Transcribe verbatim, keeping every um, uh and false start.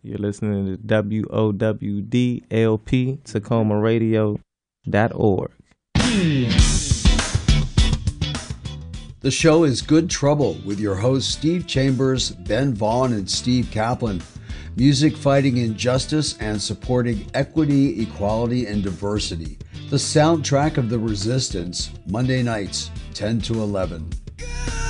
You're listening to W O W D L P, Tacoma Radio dot org. The show is Good Trouble with your hosts Steve Chambers, Ben Vaughn, and Steve Kaplan. Music fighting injustice and supporting equity, equality, and diversity. The soundtrack of the resistance, Monday nights, ten to eleven.